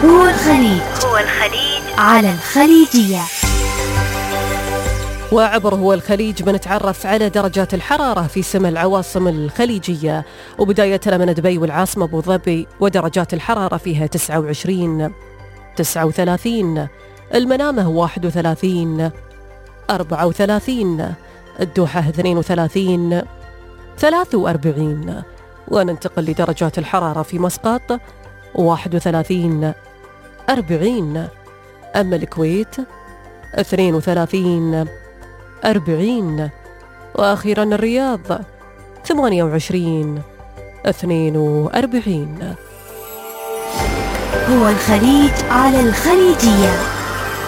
هو الخليج على الخليجية. وعبر هو الخليج بنتعرف على درجات الحرارة في سما العواصم الخليجية، وبداية من دبي والعاصمة أبو ظبي ودرجات الحرارة فيها 29 39، المنامة 31 34، الدوحة 32 43. وننتقل لدرجات الحرارة في مسقط 31 40، أما الكويت 32 40، وأخيرا الرياض 28 42. هو الخليج على الخليجية.